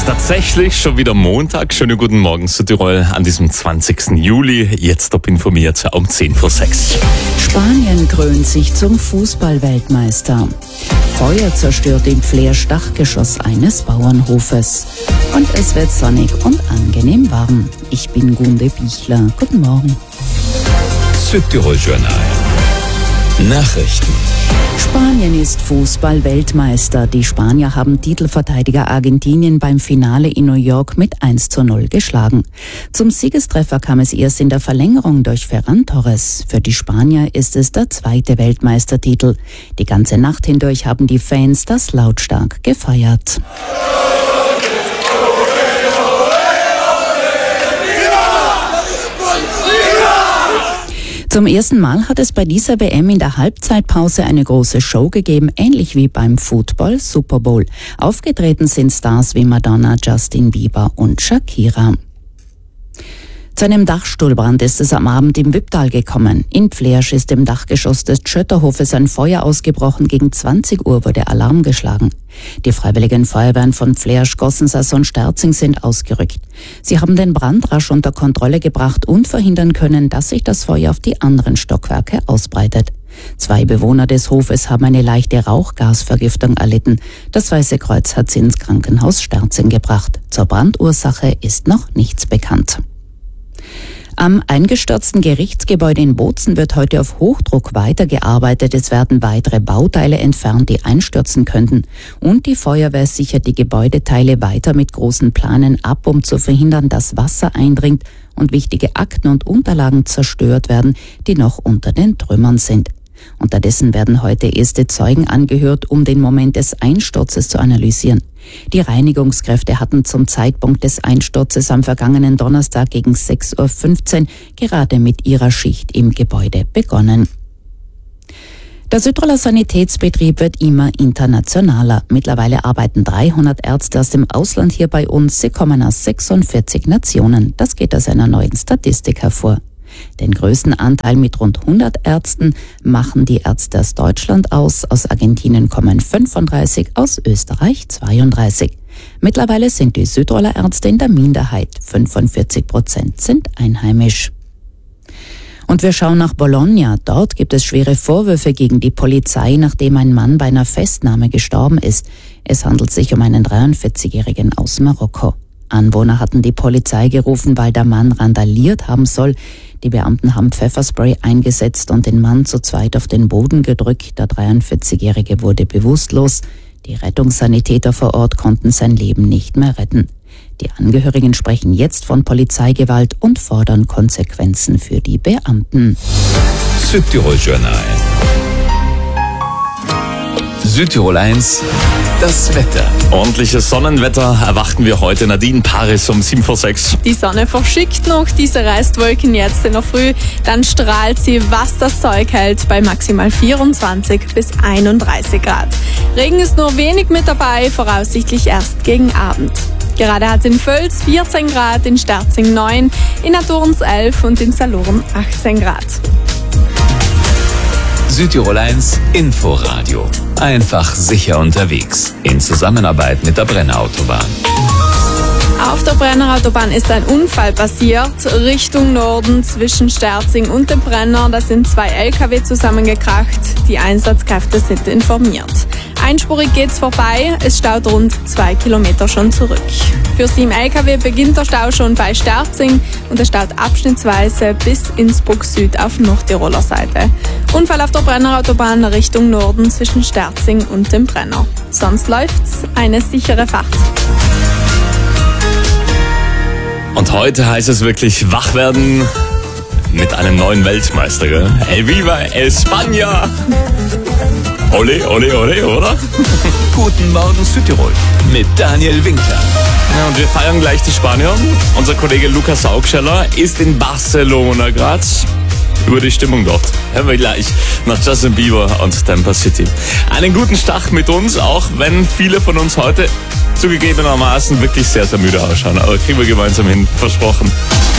ist tatsächlich schon wieder Montag. Schönen guten Morgen Südtirol an diesem 20. Juli. Jetzt top informiert um 5:10. Spanien krönt sich zum Fußball-Weltmeister. Feuer zerstört im Flair-Dachgeschoss eines Bauernhofes. Und es wird sonnig und angenehm warm. Ich bin Gunde Bichler. Guten Morgen. Südtirol-Journal. Nachrichten. Spanien ist Fußball-Weltmeister. Die Spanier haben Titelverteidiger Argentinien beim Finale in New York mit 1:0 geschlagen. Zum Siegestreffer kam es erst in der Verlängerung durch Ferran Torres. Für die Spanier ist es der zweite Weltmeistertitel. Die ganze Nacht hindurch haben die Fans das lautstark gefeiert. Zum ersten Mal hat es bei dieser WM in der Halbzeitpause eine große Show gegeben, ähnlich wie beim Football Super Bowl. Aufgetreten sind Stars wie Madonna, Justin Bieber und Shakira. Zu einem Dachstuhlbrand ist es am Abend im Wipptal gekommen. In Pflersch ist im Dachgeschoss des Tschötterhofes ein Feuer ausgebrochen. Gegen 20 Uhr wurde Alarm geschlagen. Die Freiwilligen Feuerwehren von Pflersch, Gossensas und Sterzing sind ausgerückt. Sie haben den Brand rasch unter Kontrolle gebracht und verhindern können, dass sich das Feuer auf die anderen Stockwerke ausbreitet. 2 Bewohner des Hofes haben eine leichte Rauchgasvergiftung erlitten. Das Weiße Kreuz hat sie ins Krankenhaus Sterzing gebracht. Zur Brandursache ist noch nichts bekannt. Am eingestürzten Gerichtsgebäude in Bozen wird heute auf Hochdruck weitergearbeitet. Es werden weitere Bauteile entfernt, die einstürzen könnten. Und die Feuerwehr sichert die Gebäudeteile weiter mit großen Planen ab, um zu verhindern, dass Wasser eindringt und wichtige Akten und Unterlagen zerstört werden, die noch unter den Trümmern sind. Unterdessen werden heute erste Zeugen angehört, um den Moment des Einsturzes zu analysieren. Die Reinigungskräfte hatten zum Zeitpunkt des Einsturzes am vergangenen Donnerstag gegen 6:15 Uhr gerade mit ihrer Schicht im Gebäude begonnen. Der Südtiroler Sanitätsbetrieb wird immer internationaler. Mittlerweile arbeiten 300 Ärzte aus dem Ausland hier bei uns. Sie kommen aus 46 Nationen. Das geht aus einer neuen Statistik hervor. Den größten Anteil mit rund 100 Ärzten machen die Ärzte aus Deutschland aus. Aus Argentinien kommen 35, aus Österreich 32. Mittlerweile sind die Südtiroler Ärzte in der Minderheit. 45% sind einheimisch. Und wir schauen nach Bologna. Dort gibt es schwere Vorwürfe gegen die Polizei, nachdem ein Mann bei einer Festnahme gestorben ist. Es handelt sich um einen 43-Jährigen aus Marokko. Anwohner hatten die Polizei gerufen, weil der Mann randaliert haben soll. Die Beamten haben Pfefferspray eingesetzt und den Mann zu zweit auf den Boden gedrückt. Der 43-Jährige wurde bewusstlos. Die Rettungssanitäter vor Ort konnten sein Leben nicht mehr retten. Die Angehörigen sprechen jetzt von Polizeigewalt und fordern Konsequenzen für die Beamten. Südtirol-Journal. Südtirol 1, das Wetter. Ordentliches Sonnenwetter erwarten wir heute. Nadine Paris um 7:06 Uhr. Die Sonne verschickt noch diese Restwolken jetzt in der Früh. Dann strahlt sie, was das Zeug hält, bei maximal 24 bis 31 Grad. Regen ist nur wenig mit dabei, voraussichtlich erst gegen Abend. Gerade hat es in Völs 14 Grad, in Sterzing 9, in Naturns 11 und in Saloren 18 Grad. Südtirol 1 Inforadio. Einfach sicher unterwegs. In Zusammenarbeit mit der Brennerautobahn. Auf der Brennerautobahn ist ein Unfall passiert, Richtung Norden zwischen Sterzing und dem Brenner. Da sind 2 LKW zusammengekracht. Die Einsatzkräfte sind informiert. Einspurig geht's vorbei, es staut rund 2 Kilometer schon zurück. Für 7 LKW beginnt der Stau schon bei Sterzing und er staut abschnittsweise bis Innsbruck Süd auf Nordtiroler Seite. Unfall auf der Brennerautobahn Richtung Norden zwischen Sterzing und dem Brenner. Sonst läuft's, eine sichere Fahrt. Und heute heißt es wirklich wach werden mit einem neuen Weltmeister, gell? El Viva España! Ole, ole, ole, oder? Guten Morgen Südtirol mit Daniel Winkler. Ja, und wir feiern gleich die Spanier. Unser Kollege Lukas Augscheller ist in Barcelona gerade. Über die Stimmung dort hören wir gleich nach Justin Bieber und Tampa City. Einen guten Start mit uns, auch wenn viele von uns heute zugegebenermaßen wirklich sehr, sehr müde ausschauen. Aber kriegen wir gemeinsam hin, versprochen.